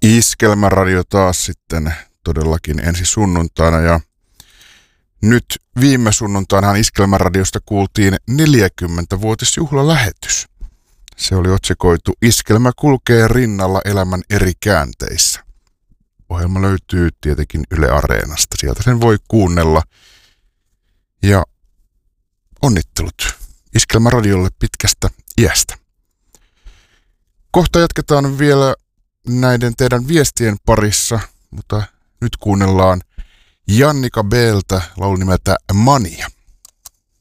Iskelmäradio taas sitten todellakin ensi sunnuntaina ja nyt viime sunnuntainahan Iskelmäradiosta kuultiin 40-vuotisjuhlalähetys. Se oli otsikoitu Iskelmä kulkee rinnalla elämän eri käänteissä. Ohjelma löytyy tietenkin Yle Areenasta. Sieltä sen voi kuunnella. Ja onnittelut Iskelmäradiolle pitkästä iästä. Kohta jatketaan vielä näiden teidän viestien parissa, mutta nyt kuunnellaan Jannika B:ltä laulu nimeltä Mania.